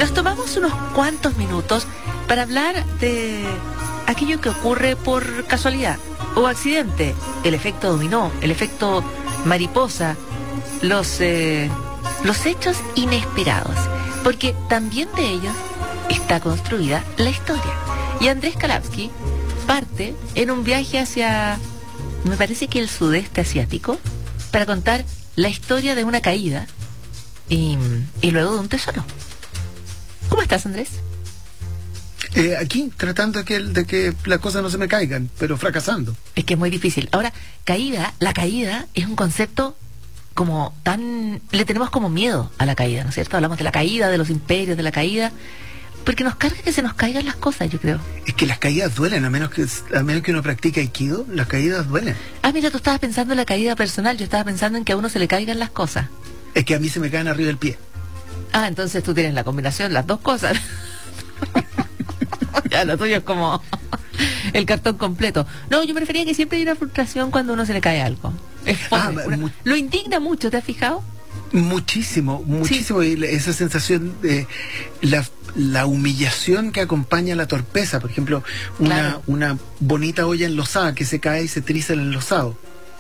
Nos tomamos unos cuantos minutos para hablar de aquello que ocurre por casualidad o accidente, el efecto dominó, el efecto mariposa, los hechos inesperados, porque también de ellos está construida la historia. Y Andrés Kalavsky parte en un viaje hacia, me parece que el sudeste asiático, para contar la historia de una caída y luego de un tesoro. ¿Cómo estás, Andrés? Aquí, tratando de que las cosas no se me caigan, pero fracasando. Es que es muy difícil. Ahora, la caída es un concepto como tan... Le tenemos como miedo a la caída, ¿no es cierto? Hablamos de la caída, de los imperios, de la caída, porque nos carga que se nos caigan las cosas, yo creo. Es que las caídas duelen, a menos que uno practique Aikido, las caídas duelen. Ah, mira, tú estabas pensando en la caída personal, yo estaba pensando en que a uno se le caigan las cosas. Es que a mí se me caen arriba del pie. Ah, entonces tú tienes la combinación, las dos cosas. Ya, lo tuyo es como el cartón completo. No, yo me refería a que siempre hay una frustración cuando a uno se le cae algo. Es lo indigna mucho, ¿te has fijado? Muchísimo. Sí. Y esa sensación de la humillación que acompaña la torpeza. Por ejemplo, una bonita olla enlosada que se cae y se triza el enlosado.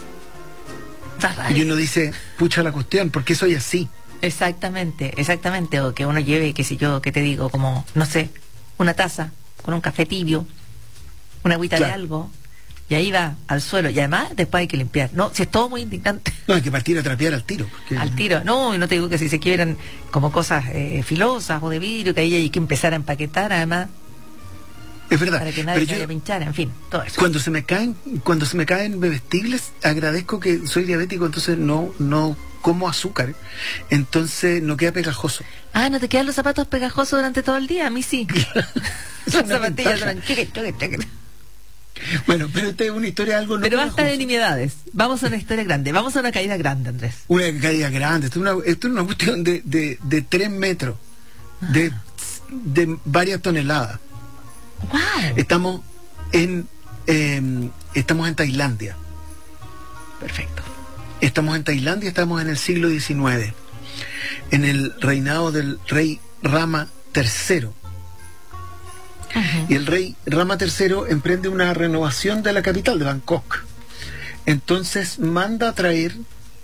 Y uno dice, pucha la cuestión, ¿por qué soy así? Exactamente. O que uno lleve, qué sé yo, qué te digo, como, no sé, una taza con un café tibio, una agüita de algo, y ahí va al suelo, y además después hay que limpiar. No, si es todo muy indignante. No, hay que partir a trapear al tiro. Al tiro, no, y no te digo que si se quiebran como cosas filosas o de vidrio, que ahí hay que empezar a empaquetar, además. Es verdad. Para que nadie se vaya a pinchar, en fin, todo eso. Cuando se me caen bebestibles, agradezco que soy diabético, entonces no como azúcar, entonces no queda pegajoso. Ah, ¿no te quedan los zapatos pegajosos durante todo el día? A mí sí. Las zapatillas duran Bueno, pero esta es una historia algo no. Pero basta de nimiedades. Vamos a una historia grande. Vamos a una caída grande, Andrés. Una caída grande. Esto es una cuestión de 3 metros, de varias toneladas. Wow. Estamos en Tailandia. Perfecto. Estamos en Tailandia, estamos en el siglo XIX, en el reinado del rey Rama III. Y el rey Rama III emprende una renovación de la capital, de Bangkok. Entonces manda a traer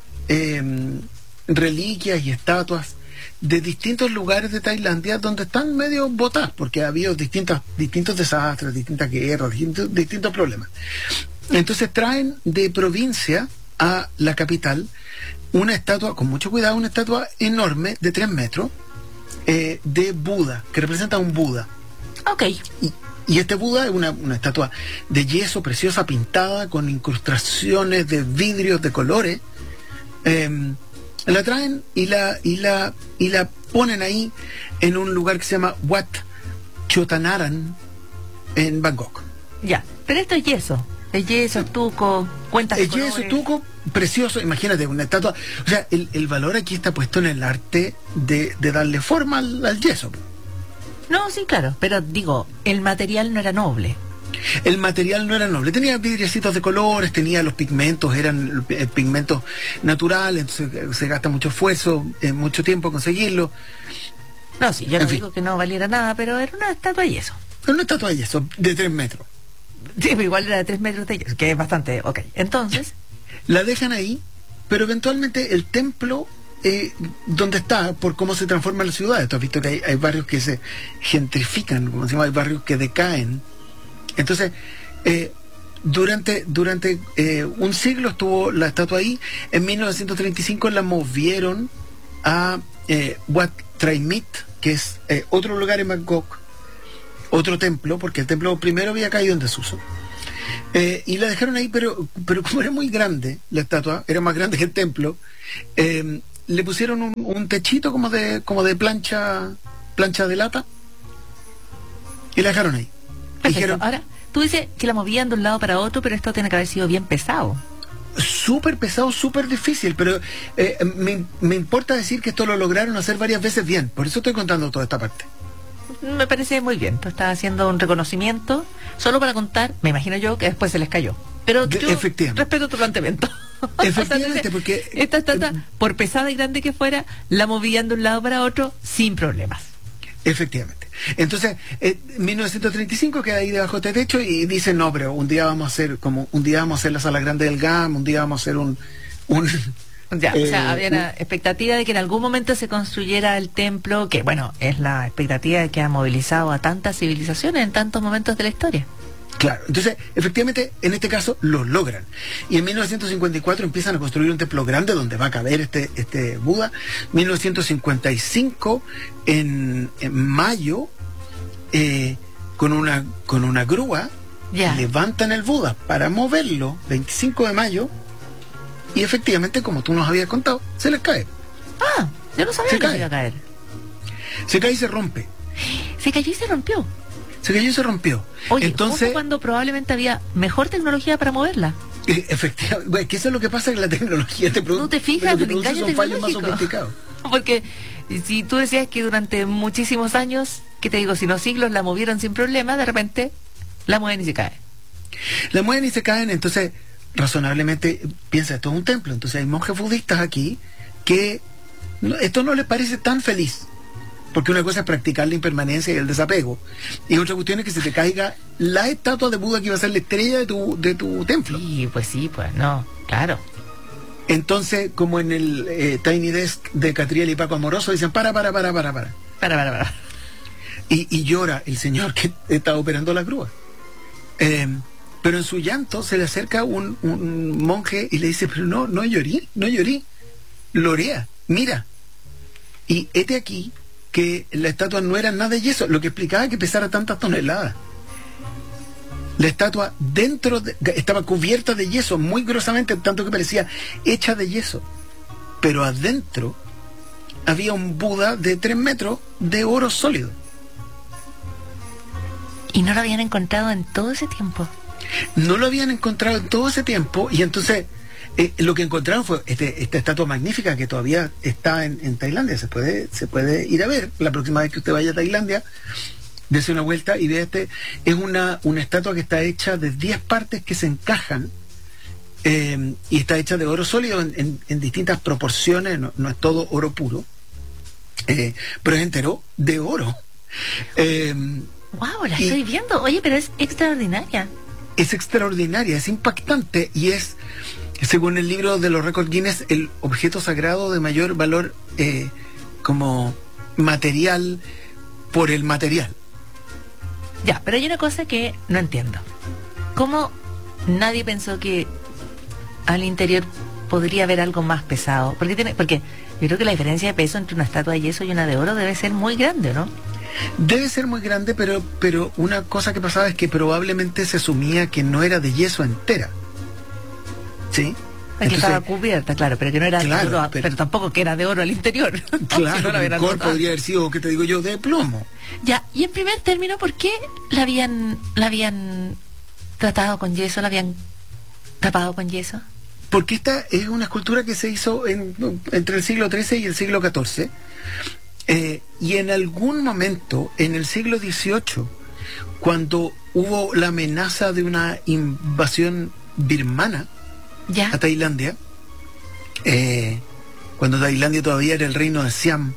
reliquias y estatuas de distintos lugares de Tailandia donde están medio botadas, porque ha habido distintos desastres, distintas guerras, distintos problemas. Entonces traen de provincia a la capital una estatua, con mucho cuidado, una estatua enorme de 3 metros de Buda, que representa a un Buda. Ok. Y este Buda es una estatua de yeso preciosa, pintada con incrustaciones de vidrios de colores. La traen y la ponen ahí en un lugar que se llama Wat Chotanaran en Bangkok. Ya, pero esto es yeso. El yeso, estuco, cuentas de colores. El yeso, estuco, precioso, imagínate, una estatua. O sea, el valor aquí está puesto en el arte de darle forma al yeso. No, sí, claro, pero digo, el material no era noble. El material no era noble, tenía vidriecitos de colores, tenía los pigmentos, eran pigmentos naturales, entonces se gasta mucho esfuerzo, mucho tiempo conseguirlo. No, sí, yo no digo que no valiera nada, pero era una estatua de yeso. Era una estatua de yeso, de 3 metros. Sí, pero igual era de 3 metros de yeso, que es bastante, ok. Entonces... La dejan ahí, pero eventualmente el templo... donde está, por cómo se transforman las ciudades. Tú has visto que hay barrios que se gentrifican, como decimos, hay barrios que decaen. Entonces, durante un siglo estuvo la estatua ahí. En 1935 la movieron a Wat Trai Mit, que es otro lugar en Bangkok, otro templo, porque el templo primero había caído en desuso. Y la dejaron ahí, pero como era muy grande la estatua, era más grande que el templo, le pusieron un techito como de plancha de lata y la dejaron ahí. Dijeron, ahora, tú dices que la movían de un lado para otro, pero esto tiene que haber sido bien pesado. Súper pesado, súper difícil, pero me importa decir que esto lo lograron hacer varias veces bien, por eso estoy contando toda esta parte. Me parece muy bien, tú estás haciendo un reconocimiento solo para contar, me imagino yo, que después se les cayó. Pero yo respeto tu planteamiento. Efectivamente, porque... Esta estatua, por pesada y grande que fuera, la movían de un lado para otro sin problemas. Efectivamente. Entonces, 1935 queda ahí debajo de este techo y dicen, no, pero un día vamos a hacer la sala grande del GAM, un día vamos a hacer un Ya, o sea, había una expectativa de que en algún momento se construyera el templo, que bueno, es la expectativa que ha movilizado a tantas civilizaciones en tantos momentos de la historia. Claro, entonces, efectivamente, en este caso lo logran. Y en 1954 empiezan a construir un templo grande donde va a caber este Buda. 1955, en mayo, con una grúa, levantan el Buda para moverlo, 25 de mayo, y efectivamente, como tú nos habías contado, se les cae. Ah, yo no sabía que se iba a caer. Se cae y se rompe. Se cayó y se rompió. Se cayó y se rompió. Oye, entonces, justo cuando probablemente había mejor tecnología para moverla. Efectivamente, bueno, que eso es lo que pasa con la tecnología. ¿No te fijas? Lo que produce son fallos más sofisticados. Porque si tú decías que durante muchísimos años, ¿qué te digo? Si no siglos la movieron sin problema, de repente la mueven y se cae. La mueven y se caen, entonces razonablemente piensa, esto es un templo, entonces hay monjes budistas aquí que esto no les parece tan feliz. Porque una cosa es practicar la impermanencia y el desapego. Y otra cuestión es que se te caiga la estatua de Buda que iba a ser la estrella de tu templo. Sí, pues no, claro. Entonces, como en el Tiny Desk de Catriel y Paco Amoroso, dicen, para. Y llora el señor que está operando la grúa. Pero en su llanto se le acerca un monje y le dice, pero no llorí. Lorea, mira. Y este aquí que la estatua no era nada de yeso, lo que explicaba que pesara tantas toneladas. La estatua estaba cubierta de yeso, muy grosamente, tanto que parecía hecha de yeso. Pero adentro había un Buda de 3 metros de oro sólido. ¿Y no lo habían encontrado en todo ese tiempo? No lo habían encontrado en todo ese tiempo, y entonces lo que encontraron fue esta estatua magnífica que todavía está en Tailandia. Se puede ir a ver la próxima vez que usted vaya a Tailandia, dése una vuelta y vea es una estatua que está hecha de 10 partes que se encajan, y está hecha de oro sólido en distintas proporciones, no es todo oro puro, pero es entero de oro. Wow, la estoy viendo. Oye, pero es extraordinaria. Es extraordinaria, es impactante y es, según el libro de los récords Guinness, el objeto sagrado de mayor valor como material por el material. Ya, pero hay una cosa que no entiendo. ¿Cómo nadie pensó que al interior podría haber algo más pesado? Porque yo creo que la diferencia de peso entre una estatua de yeso y una de oro debe ser muy grande, ¿no? Debe ser muy grande, pero una cosa que pasaba es que probablemente se asumía que no era de yeso entera. ¿Sí? Porque estaba cubierta, claro, pero que no era de oro, pero tampoco que era de oro al interior. Claro, si no, el core podría haber sido, ¿qué te digo yo?, de plomo. Ya, y en primer término, ¿por qué la habían tratado con yeso, la habían tapado con yeso? Porque esta es una escultura que se hizo entre el siglo XIII y el siglo XIV. Y en algún momento, en el siglo XVIII, cuando hubo la amenaza de una invasión birmana a Tailandia, cuando Tailandia todavía era el reino de Siam,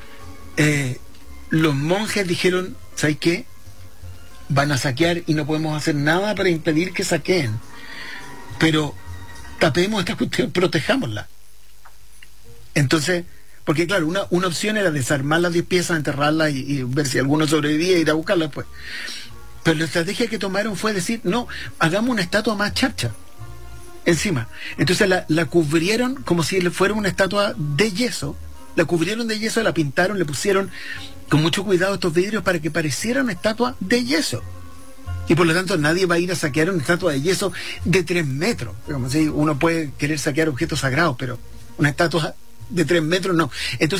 los monjes dijeron, ¿sabes qué? Van a saquear y no podemos hacer nada para impedir que saqueen, pero tapemos esta cuestión, protejámosla. Entonces, porque claro, una opción era desarmar las 10 piezas, enterrarlas y ver si alguno sobrevivía e ir a buscarlas después. Pero la estrategia que tomaron fue decir, no, hagamos una estatua más charcha encima. Entonces la cubrieron como si fuera una estatua de yeso, la cubrieron de yeso, la pintaron, le pusieron con mucho cuidado estos vidrios para que pareciera una estatua de yeso. Y por lo tanto nadie va a ir a saquear una estatua de yeso de 3 metros. Como si uno puede querer saquear objetos sagrados, pero una estatua de 3 metros no. Entonces